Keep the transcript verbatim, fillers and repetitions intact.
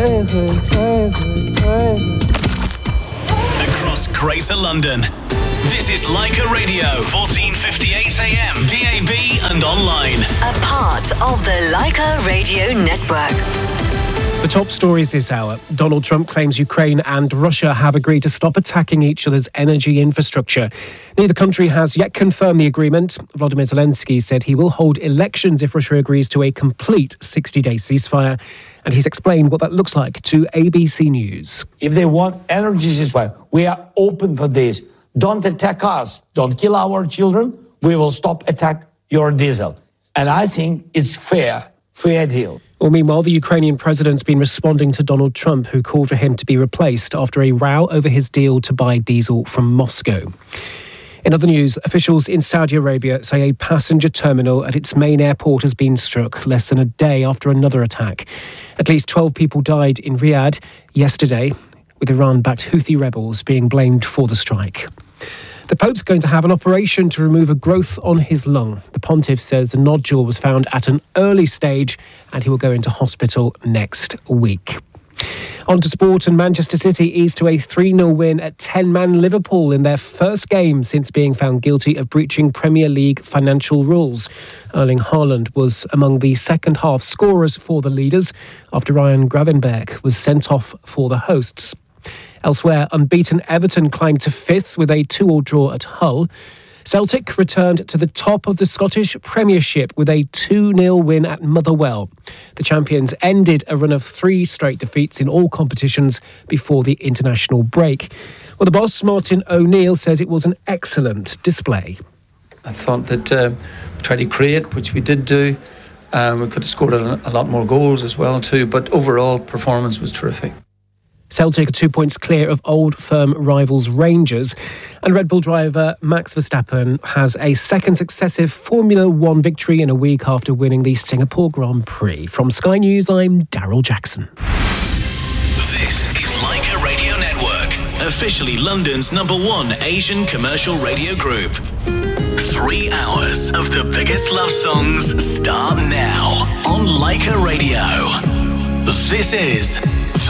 Across Greater London, this is Leica Radio, fourteen fifty-eight A M, D A B and online. A part of the Leica Radio Network. The top stories this hour. Donald Trump claims Ukraine and Russia have agreed to stop attacking each other's energy infrastructure. Neither country has yet confirmed the agreement. Volodymyr Zelensky said he will hold elections if Russia agrees to a complete sixty-day ceasefire. And he's explained what that looks like to A B C News. If they want energy ceasefire, we are open for this. Don't attack us. Don't kill our children. We will stop attack your diesel. And I think it's fair, fair deal. Well, meanwhile, the Ukrainian president's been responding to Donald Trump, who called for him to be replaced after a row over his deal to buy diesel from Moscow. In other news, officials in Saudi Arabia say a passenger terminal at its main airport has been struck less than a day after another attack. At least twelve people died in Riyadh yesterday, with Iran-backed Houthi rebels being blamed for the strike. The Pope's going to have an operation to remove a growth on his lung. The pontiff says the nodule was found at an early stage and he will go into hospital next week. On to sport, and Manchester City eased to a three nil win at ten-man Liverpool in their first game since being found guilty of breaching Premier League financial rules. Erling Haaland was among the second-half scorers for the leaders after Ryan Gravenberch was sent off for the hosts. Elsewhere, unbeaten Everton climbed to fifth with a two-all draw at Hull. Celtic returned to the top of the Scottish Premiership with a two nil win at Motherwell. The champions ended a run of three straight defeats in all competitions before the international break. Well, the boss, Martin O'Neill, says it was an excellent display. I thought that uh, we tried to create, which we did do. Um, we could have scored a, a lot more goals as well too, but overall performance was terrific. Celtic are two points clear of Old Firm rivals Rangers, and Red Bull driver Max Verstappen has a second successive Formula One victory in a week after winning the Singapore Grand Prix. From Sky News, I'm Daryl Jackson. This is Leica Radio Network, officially London's number one Asian commercial radio group. Three hours of the biggest love songs start now on Leica Radio. This is